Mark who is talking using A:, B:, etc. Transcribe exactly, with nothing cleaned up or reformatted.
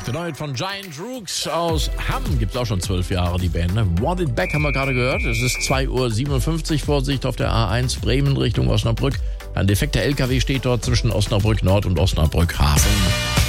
A: Tonight von Giant Rooks aus Hamm. Gibt's auch schon zwölf Jahre, die Band. Ne? Want It Back haben wir gerade gehört. Es ist zwei Uhr siebenundfünfzig. Vorsicht auf der A eins Bremen Richtung Osnabrück. Ein defekter L K W steht dort zwischen Osnabrück Nord und Osnabrück Hafen.